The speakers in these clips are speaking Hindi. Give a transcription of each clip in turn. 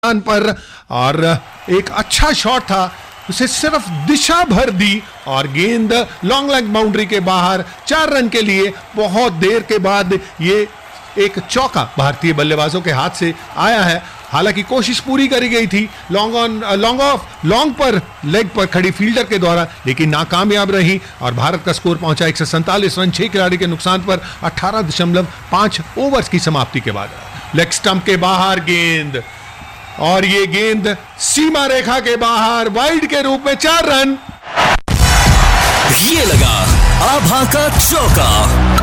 पर और एक अच्छा शॉट था, उसे सिर्फ दिशा भर दी और गेंद लॉन्ग लेग बाउंड्री के बाहर 4 रन के लिए। बहुत देर के बाद ये एक चौका भारतीय बल्लेबाजों के हाथ से आया है। हालांकि कोशिश पूरी करी गई थी लॉन्ग पर लेग पर खड़ी फील्डर के द्वारा, लेकिन नाकामयाब रही और भारत का स्कोर पहुंचा 147 रन 6 खिलाड़ी के नुकसान पर 18.5 ओवर्स की समाप्ति के बाद। लेग स्टंप के बाहर गेंद और ये गेंद सीमा रेखा के बाहर वाइड के रूप में 4 रन। ये लगा आभा का चौका।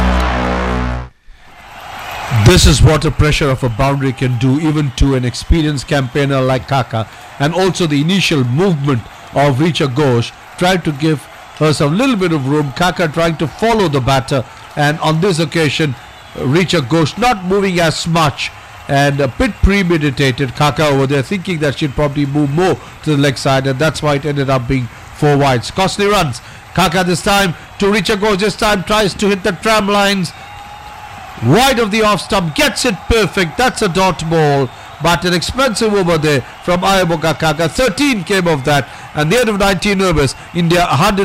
This is what the pressure of a boundary can do even to an experienced campaigner like Kaka, and also the initial movement of Richa Ghosh tried to give her some little bit of room. Kaka trying to follow the batter, and on this occasion Richa Ghosh not moving as much and a bit premeditated. Kaka over there thinking that she'd probably move more to the leg side, and that's why it ended up being 4 wides. Costly runs. Kaka this time to Richa Ghosh, this time tries to hit the tram lines wide of the off stump, gets it perfect. That's a dot ball, but an expensive over there from Ayaboka Kaka. 13 came of that, and the end of 19 overs, India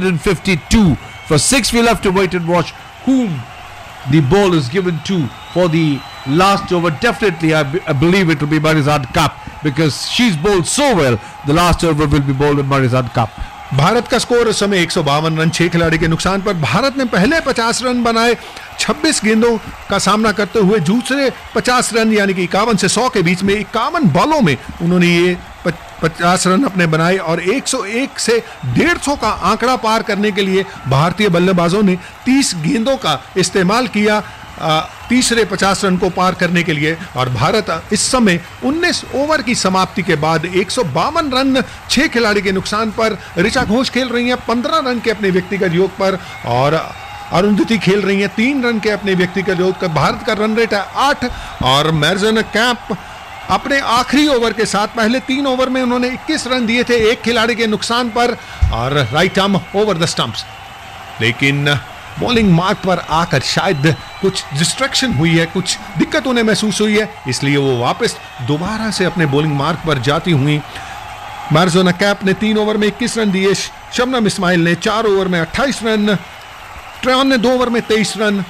152 for 6. We'll have to wait and watch whom the ball is given to for the last over. Definitely I believe it will be Marizan Kapp, because she's bowled so well. The last over will be bowled in Marizan Kapp. Bharat का स्कोर उस समय 152 रन 6 खिलाड़ी के नुकसान पर। भारत ने पहले 50 रन बनाए 26 गेंदों का सामना करते हुए। दूसरे 50 रन यानी कि 51 से 100 के बीच में 51 बॉलों में उन्होंने ये 50 रन अपने बनाए और 101 से 150 का आंकड़ा पार करने के लिए भारतीय बल्लेबाजों ने 30 गेंदों का इस्तेमाल किया तीसरे 50 रन को पार करने के लिए। और भारत इस समय 19 ओवर की समाप्ति के बाद 152 रन 6 खिलाड़ी के नुकसान पर। ऋचा घोष खेल रही हैं 15 रन के अपने व्यक्तिगत योग पर और अरुंधति खेल रही हैं 3 रन के अपने व्यक्तिगत योग पर। भारत का रन रेट है 8 और मैरजन कैप अपने आखिरी ओवर के साथ पहले 3 ओवर में उन्होंने 21 रन दिए थे 1 खिलाड़ी के नुकसान पर और right arm over the stumps. लेकिन बॉलिंग मार्क पर आकर शायद कुछ डिस्ट्रैक्शन हुई है, कुछ दिक्कत उन्हें महसूस हुई है, इसलिए वो वापस दोबारा से अपने बॉलिंग मार्क पर जाती हुई। मैरजोना कैप ने 3 ओवर में 21 रन दिए, शबनम इस्माइल ने 4 ओवर में 28 रन, ट्रेन ने 2 ओवर में 23 रन,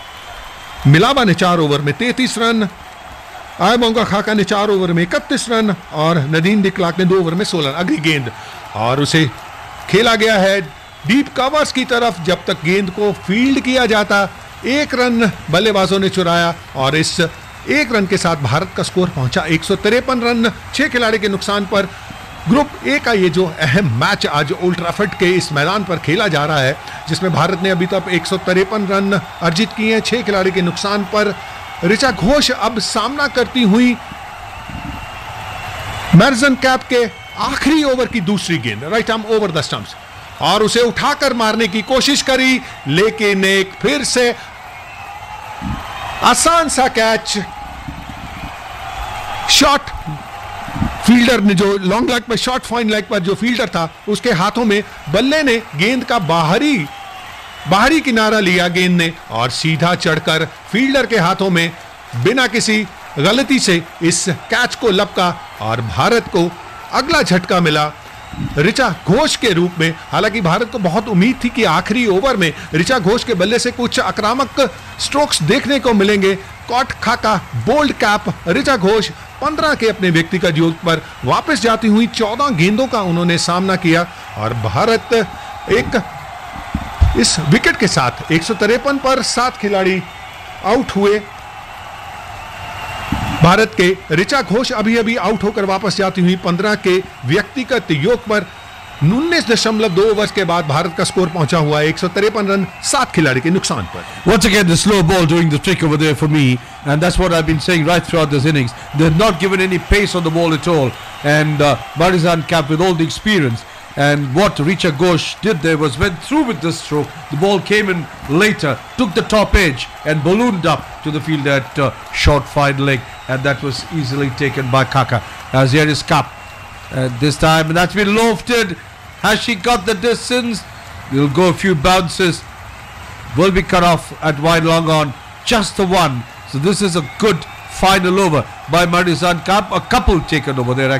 मिलाबा ने 4 ओवर में 33 रन, आयबोंगा खाका ने 4 ओवर में 31 रन और नदीम डिक्लार्क ने 2 ओवर में 16 रन। अगली गेंद और उसे खेला गया है डीप कवर्स की तरफ। जब तक गेंद को फील्ड किया जाता 1 रन बल्लेबाजों ने चुराया और इस 1 रन के साथ भारत का स्कोर पहुंचा 153 रन 6 खिलाड़ी के नुकसान पर। ग्रुप ए का ये जो अहम मैच आज ओल्ड ट्रैफर्ड के इस मैदान पर खेला जा रहा है, जिसमें भारत ने अभी तक 153 रन अर्जित किए हैं 6 खिलाड़ी के नुकसान पर। ऋचा घोष अब सामना करती हुई मैरजन कैप के आखिरी ओवर की दूसरी गेंद right arm over the stumps और उसे उठाकर मारने की कोशिश करी, लेकिन एक फिर से आसान सा कैच। शॉट फील्डर ने जो लॉन्ग लेग पर शॉर्ट फाइन लेग पर जो फील्डर था उसके हाथों में बल्ले ने गेंद का बाहरी किनारा लिया गेंद ने और सीधा चढ़कर फील्डर के हाथों में बिना किसी गलती से इस कैच को लपका और भारत को अगला झटका मिला ऋचा घोष के रूप में। हालांकि भारत को बहुत उम्मीद थी कि आखिरी ओवर में ऋचा घोष के बल्ले से कुछ आक्रामक स्ट्रोक्स देखने को मिलेंगे। कॉट खाका बोल्ड कैप ऋचा घोष 15 के अपने व्यक्तिगत योग पर वापस जाती हुई 14 गेंदों का उन्होंने सामना किया और भारत एक इस विकेट के साथ 153 पर 7 खिलाड़ी आउट हुए। भारत के ऋचा घोष अभी आउट होकर वापस जाती हुई 15 के व्यक्तिगत योग पर। 19.2 ओवर्स के बाद भारत का स्कोर पहुंचा हुआ है 153 रन 7 खिलाड़ी के नुकसान पर। Once again the slow ball doing the trick over there for me, and that's what I've been saying right throughout this innings. They've not given any pace on the ball at all, and Marizan Kapp with all the experience. And what Richa Ghosh did there was went through with this stroke. The ball came in later, took the top edge and ballooned up to the field at short fine leg, and that was easily taken by Kaka. As here is Kapp this time, and that's been lofted. Has she got the distance? We'll go a few bounces. Will be cut off at wide long on, just the one. So this is a good final over by Marizan Kapp. A couple taken over there.